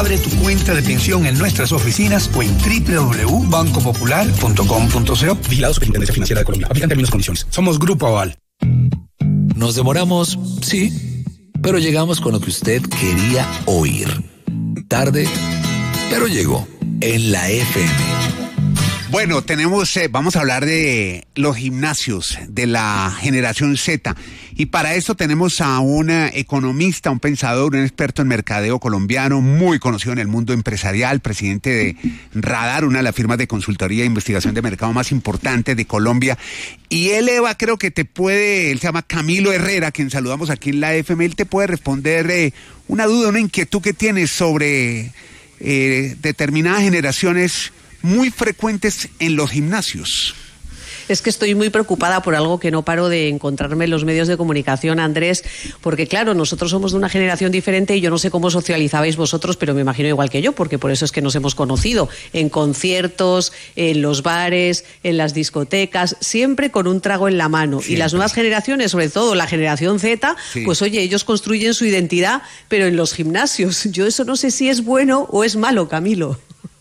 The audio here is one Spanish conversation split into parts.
Abre tu cuenta de pensión en nuestras oficinas o en www.bancopopular.com.co. Vigilado Superintendencia Financiera de Colombia. Aplican términos y condiciones. Somos Grupo Aval. Nos demoramos, sí, pero llegamos con lo que usted quería oír. Tarde, pero llegó en la FM. Bueno, vamos a hablar de los gimnasios de la generación Z. Y para esto tenemos a un economista, un pensador, un experto en mercadeo colombiano, muy conocido en el mundo empresarial, presidente de Radar, una de las firmas de consultoría e investigación de mercado más importantes de Colombia. Y él, Eva, creo que él se llama Camilo Herrera, quien saludamos aquí en la FM. Él te puede responder una duda, una inquietud que tienes sobre determinadas generaciones muy frecuentes en los gimnasios. Es que estoy muy preocupada por algo que no paro de encontrarme en los medios de comunicación, Andrés, porque claro, nosotros somos de una generación diferente y yo no sé cómo socializabais vosotros, pero me imagino igual que yo, porque por eso es que nos hemos conocido en conciertos, en los bares, en las discotecas, siempre con un trago en la mano. Siempre. Y las nuevas generaciones, sobre todo la generación Z, sí, pues oye, ellos construyen su identidad, pero en los gimnasios. Yo eso no sé si es bueno o es malo, Camilo.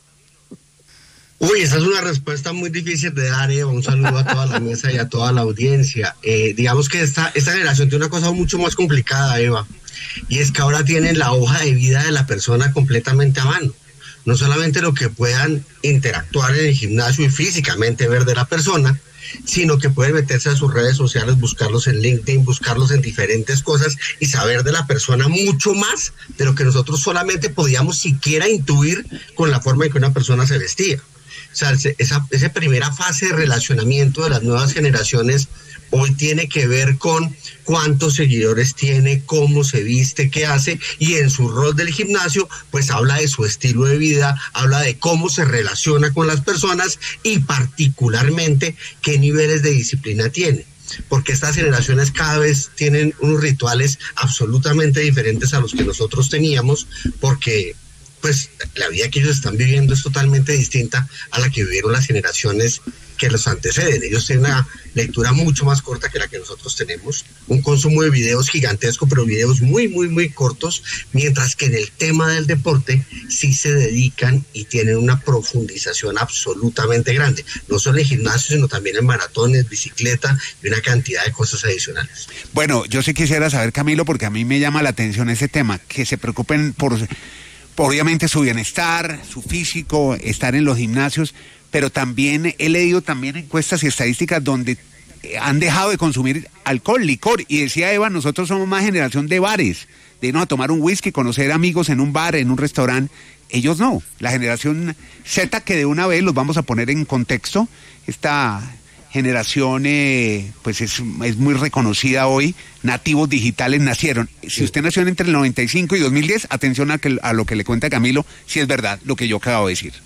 Uy, esa es una respuesta muy difícil de dar, Eva. Un saludo a toda la mesa y a toda la audiencia. Digamos que esta generación tiene una cosa mucho más complicada, Eva, y es que ahora tienen la hoja de vida de la persona completamente a mano. No solamente lo que puedan interactuar en el gimnasio y físicamente ver de la persona, sino que pueden meterse a sus redes sociales, buscarlos en LinkedIn, buscarlos en diferentes cosas y saber de la persona mucho más de lo que nosotros solamente podíamos siquiera intuir con la forma en que una persona se vestía. O sea, esa primera fase de relacionamiento de las nuevas generaciones hoy tiene que ver con cuántos seguidores tiene, cómo se viste, qué hace, y en su rol del gimnasio, pues habla de su estilo de vida, habla de cómo se relaciona con las personas y particularmente qué niveles de disciplina tiene. Porque estas generaciones cada vez tienen unos rituales absolutamente diferentes a los que nosotros teníamos, porque pues la vida que ellos están viviendo es totalmente distinta a la que vivieron las generaciones que los anteceden. Ellos tienen una lectura mucho más corta que la que nosotros tenemos, un consumo de videos gigantesco, pero videos muy, muy, muy cortos, mientras que en el tema del deporte sí se dedican y tienen una profundización absolutamente grande, no solo en gimnasio, sino también en maratones, bicicleta y una cantidad de cosas adicionales. Bueno, yo sí quisiera saber, Camilo, porque a mí me llama la atención ese tema, que se preocupen por obviamente su bienestar, su físico, estar en los gimnasios, pero también he leído también encuestas y estadísticas donde han dejado de consumir alcohol, licor, y decía Eva, nosotros somos más generación de bares, de irnos a tomar un whisky, conocer amigos en un bar, en un restaurante. Ellos no, la generación Z, que de una vez los vamos a poner en contexto, esta generación pues es muy reconocida hoy, nativos digitales nacieron. Si usted nació entre el 95 y 2010, atención a lo que le cuenta Camilo, si es verdad lo que yo acabo de decir.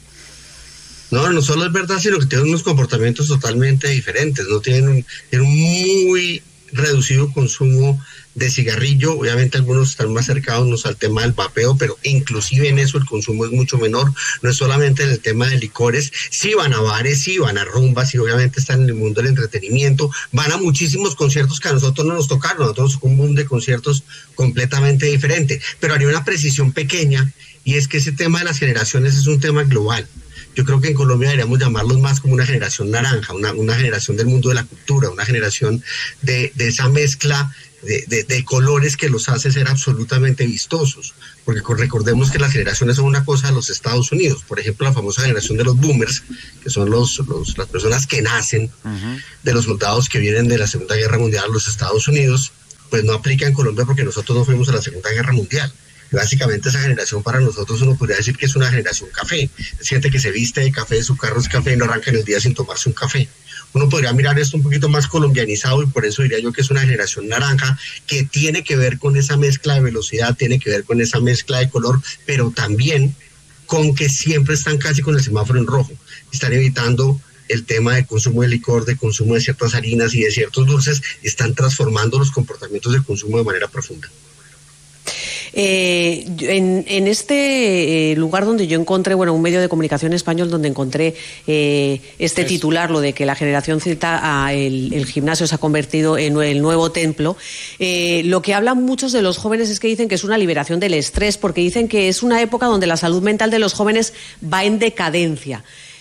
No solo es verdad, sino que tienen unos comportamientos totalmente diferentes, no tienen un muy reducido consumo de cigarrillo, obviamente algunos están más cercanos al tema del vapeo, pero inclusive en eso el consumo es mucho menor, no es solamente en el tema de licores, sí van a bares, sí van a rumbas, sí obviamente están en el mundo del entretenimiento, van a muchísimos conciertos que a nosotros no nos tocaron, nosotros nos tocó un boom de conciertos completamente diferente, pero haría una precisión pequeña, y es que ese tema de las generaciones es un tema global. Yo creo que en Colombia deberíamos llamarlos más como una generación naranja, una generación del mundo de la cultura, una generación de esa mezcla de colores que los hace ser absolutamente vistosos, porque recordemos que las generaciones son una cosa de los Estados Unidos, por ejemplo la famosa generación de los boomers, que son las personas que nacen de los soldados que vienen de la Segunda Guerra Mundial a los Estados Unidos, pues no aplica en Colombia porque nosotros no fuimos a la Segunda Guerra Mundial. Y básicamente esa generación para nosotros uno podría decir que es una generación café, es gente que se viste de café, su carro es café y no arranca en el día sin tomarse un café. Uno podría mirar esto un poquito más colombianizado y por eso diría yo que es una generación naranja que tiene que ver con esa mezcla de velocidad, tiene que ver con esa mezcla de color, pero también con que siempre están casi con el semáforo en rojo, están evitando el tema de consumo de licor, de consumo de ciertas harinas y de ciertos dulces, están transformando los comportamientos de consumo de manera profunda. En este lugar donde yo encontré, un medio de comunicación español donde encontré este titular, lo de que la generación Z, el gimnasio se ha convertido en el nuevo templo, lo que hablan muchos de los jóvenes es que dicen que es una liberación del estrés, porque dicen que es una época donde la salud mental de los jóvenes va en decadencia.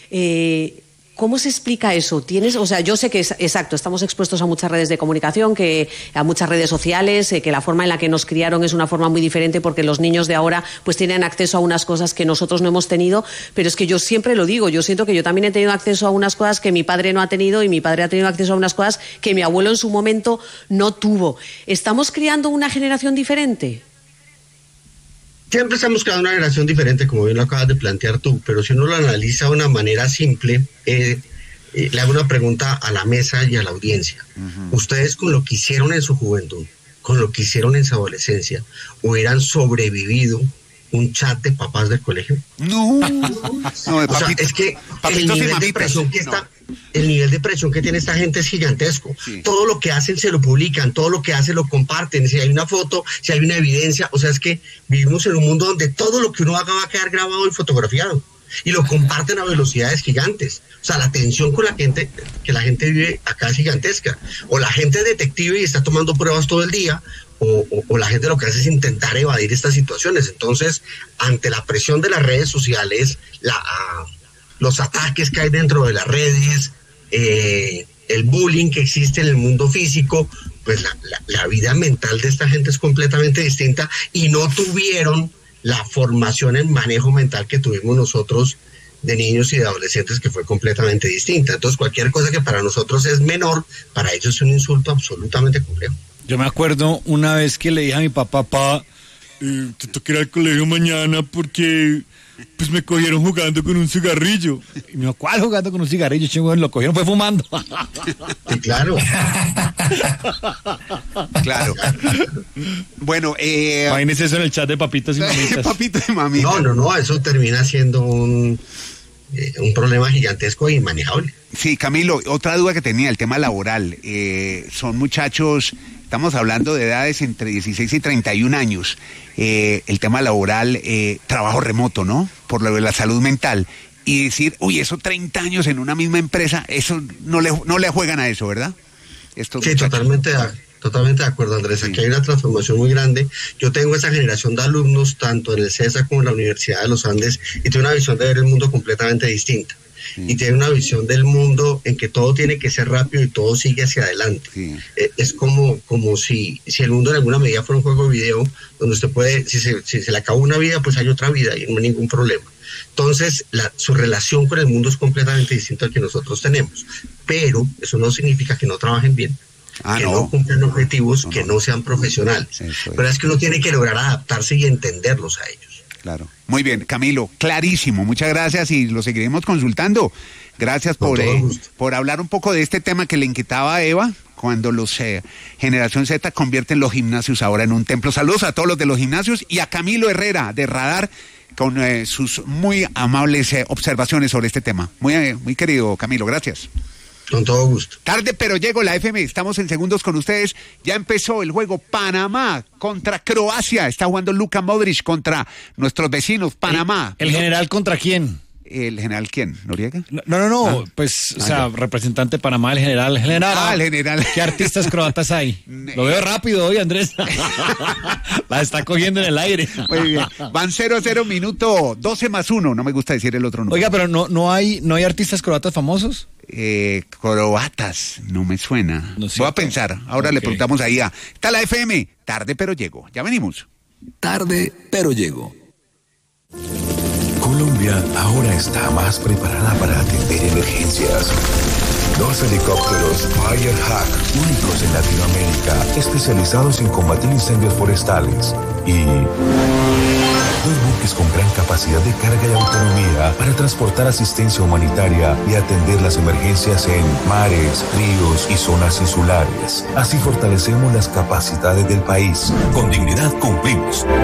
¿Cómo se explica eso? Yo sé que exacto, estamos expuestos a muchas redes de comunicación, a muchas redes sociales, que la forma en la que nos criaron es una forma muy diferente porque los niños de ahora pues tienen acceso a unas cosas que nosotros no hemos tenido, pero es que yo siempre lo digo, yo siento que yo también he tenido acceso a unas cosas que mi padre no ha tenido y mi padre ha tenido acceso a unas cosas que mi abuelo en su momento no tuvo. ¿Estamos criando una generación diferente? Siempre estamos creando una generación diferente, como bien lo acabas de plantear tú, pero si uno lo analiza de una manera simple, le hago una pregunta a la mesa y a la audiencia. Uh-huh. ¿Ustedes con lo que hicieron en su juventud, con lo que hicieron en su adolescencia, hubieran sobrevivido un chat de papás del colegio? No, es que el nivel de presión que está... El nivel de presión que tiene esta gente es gigantesco. Sí. Todo lo que hacen se lo publican, todo lo que hacen lo comparten. Si hay una foto, si hay una evidencia, es que vivimos en un mundo donde todo lo que uno haga va a quedar grabado y fotografiado. Y lo comparten a velocidades gigantes. La tensión con la gente, que la gente vive acá es gigantesca. O la gente es detective y está tomando pruebas todo el día, o la gente lo que hace es intentar evadir estas situaciones. Entonces, ante la presión de las redes sociales, los ataques que hay dentro de las redes, el bullying que existe en el mundo físico, pues la vida mental de esta gente es completamente distinta y no tuvieron la formación en manejo mental que tuvimos nosotros de niños y de adolescentes, que fue completamente distinta. Entonces cualquier cosa que para nosotros es menor, para ellos es un insulto absolutamente complejo. Yo me acuerdo una vez que le dije a mi papá, te toca ir al colegio mañana porque... pues me cogieron jugando con un cigarrillo. Y me dijo, ¿cuál jugando con un cigarrillo? Chingón, lo cogieron fue fumando. Sí, claro. Claro. Bueno, imagínese eso en el chat de papitos y mamitas. Papitos y mamitas. No, eso termina siendo un problema gigantesco e inmanejable. Sí, Camilo, otra duda que tenía, el tema laboral. Son muchachos... Estamos hablando de edades entre 16 y 31 años. El tema laboral, trabajo remoto, ¿no? Por lo de la salud mental. Y decir, eso 30 años en una misma empresa, eso no le juegan a eso, ¿verdad? Sí, totalmente de acuerdo, Andrés. Sí. Aquí hay una transformación muy grande. Yo tengo esa generación de alumnos, tanto en el CESA como en la Universidad de los Andes, y tengo una visión de ver el mundo completamente distinta. Sí. Y tiene una visión del mundo en que todo tiene que ser rápido y todo sigue hacia adelante. Sí. Es como si el mundo en alguna medida fuera un juego de video donde usted puede, si se le acabó una vida, pues hay otra vida y no hay ningún problema. Entonces, su relación con el mundo es completamente distinta al que nosotros tenemos. Pero eso no significa que no trabajen bien, que no cumplan objetivos, que no sean profesionales. Pero es que uno tiene que lograr adaptarse y entenderlos a ellos. Claro. Muy bien, Camilo, clarísimo. Muchas gracias y lo seguiremos consultando. Gracias por hablar un poco de este tema que le inquietaba a Eva, cuando los Generación Z convierten los gimnasios ahora en un templo. Saludos a todos los de los gimnasios y a Camilo Herrera de Radar con sus muy amables observaciones sobre este tema. Muy querido Camilo, gracias. Con todo gusto. Tarde pero llego, la FM, estamos en segundos con ustedes. Ya empezó el juego Panamá contra Croacia. Está jugando Luka Modric contra nuestros vecinos, Panamá. ¿El general contra quién? ¿El general quién? ¿Noriega? No. Representante de Panamá, el general. El general. ¿Qué artistas croatas hay? Lo veo rápido hoy, Andrés. La está cogiendo en el aire. Muy bien. Van 0-0, minuto 12+1. No me gusta decir el otro número. Oiga, pero no hay artistas croatas famosos. Croatas, no me suena. No, voy a pensar. Ahora le preguntamos ahí está la FM. Tarde pero llego. Ya venimos. Tarde pero llego. Colombia ahora está más preparada para atender emergencias. 2 helicópteros Firehawk, únicos en Latinoamérica, especializados en combatir incendios forestales. Y 2 buques con gran capacidad de carga y autonomía para transportar asistencia humanitaria y atender las emergencias en mares, ríos y zonas insulares. Así fortalecemos las capacidades del país. Con dignidad cumplimos.